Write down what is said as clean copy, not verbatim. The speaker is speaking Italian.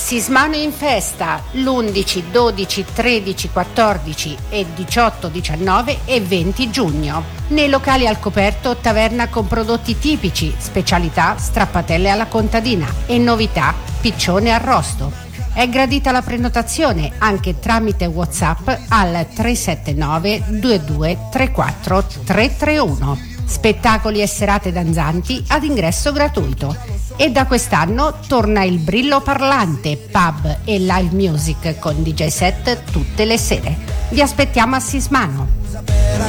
Sismano in festa l'11, 12, 13, 14 e 18, 19 e 20 giugno. Nei locali al coperto, taverna con prodotti tipici, specialità, strappatelle alla contadina e novità, piccione arrosto. È gradita la prenotazione anche tramite WhatsApp al 379 22 34 331. Spettacoli e serate danzanti ad ingresso gratuito. E da quest'anno torna il Brillo Parlante, pub e live music con DJ set tutte le sere. Vi aspettiamo a Sismano.